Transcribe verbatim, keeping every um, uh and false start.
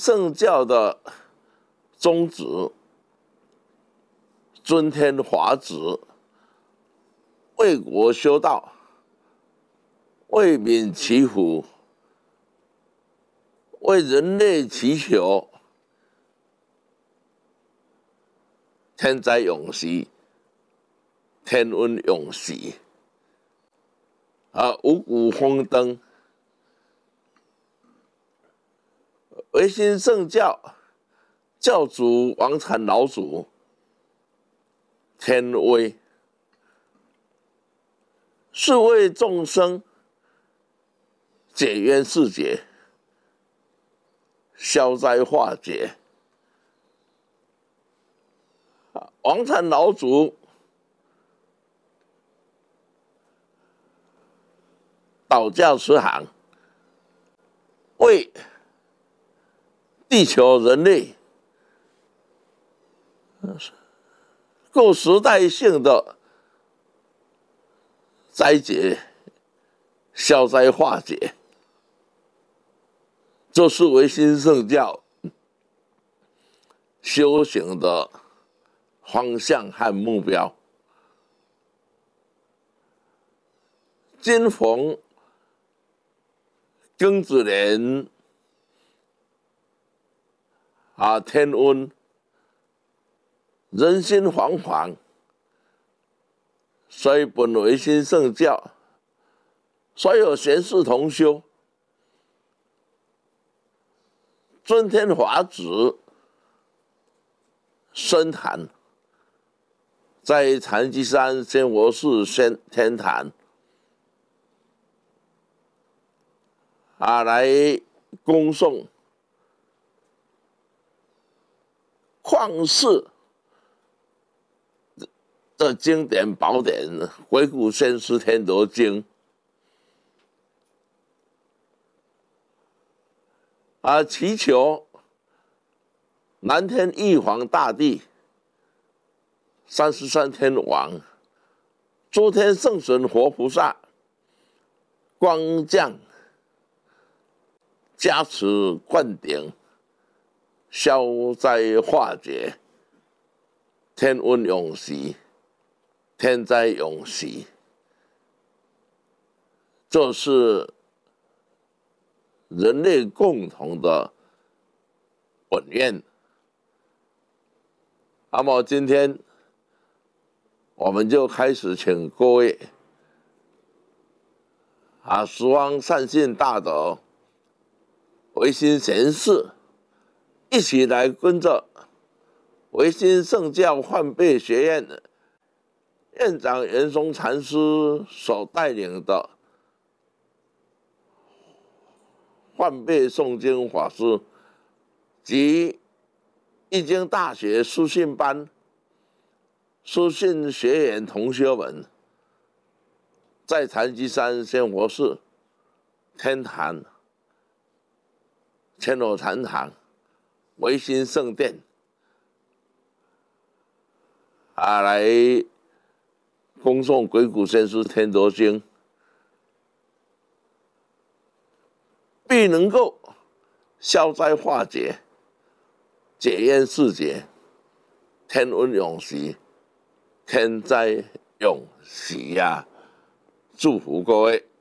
圣教的宗旨，尊天法旨，为国修道，为民祈福，为人类祈求天灾永息，天温永息，啊，五谷丰登。维新圣教教主王禅老祖天威，是为众生解冤释结，消灾化解。王禅老祖导教慈航，为地球人类各时代性的灾劫消灾化解，这是维新圣教修行的方向和目标。今逢庚子年啊，天温，人心惶惶，所以本维新圣教所有贤士同修，尊天法旨，深坛，在禅机山仙佛寺仙天坛啊，来恭送旷世的经典宝典《回古先师天德经》啊，祈求南天玉皇大帝、三十三天王、诸天圣神活菩萨光降加持灌顶，消灾化解，天温永息，天灾永息。这是人类共同的本愿。那么今天我们就开始请各位啊，十方善信大德、维新贤士一起来跟着维新圣教换辈学院的院长袁松禅师所带领的换辈诵经法师及易经大学书信班书信学员同学们，在禅机山仙佛寺天坛千罗禅堂维新圣殿啊，来恭诵《鬼谷先师天德经》，必能够消灾化解、解冤释结、天温永息、天灾永息呀！祝福各位。